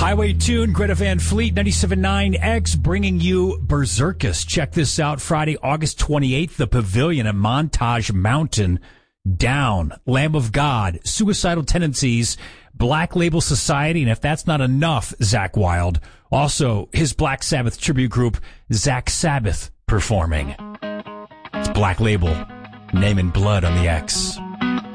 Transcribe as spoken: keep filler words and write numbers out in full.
Highway Tune, Greta Van Fleet, ninety-seven point nine X, bringing you Berserkus. Check this out, Friday, August twenty-eighth, the Pavilion at Montage Mountain. Down, Lamb of God, Suicidal Tendencies, Black Label Society, and if that's not enough, Zakk Wylde, also his Black Sabbath tribute group, Zakk Sabbath, performing. It's Black Label, Name in Blood on the X.